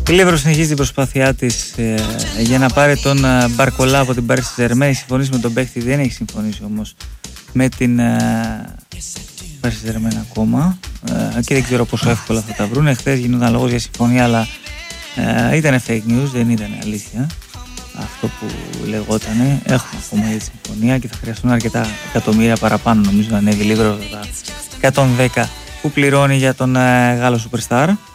Η Λίβερο συνεχίζει την προσπάθειά της για να πάρει τον Μπαρκολά από την Paris Saint-Germain. Έχει συμφωνήσει με τον παίκτη, δεν έχει συμφωνήσει όμως με την Paris Saint-Germain ακόμα και δεν ξέρω πόσο εύκολα θα τα βρουν. Χθες γινόταν λόγος για συμφωνία, αλλά ήταν fake news, δεν ήταν αλήθεια αυτό που λεγότανε. Έχουμε ακόμα η συμφωνία και θα χρειαστούν αρκετά εκατομμύρια παραπάνω, νομίζω να ανέβει λίγο τα 110 που πληρώνει για τον Γάλλο Superstar.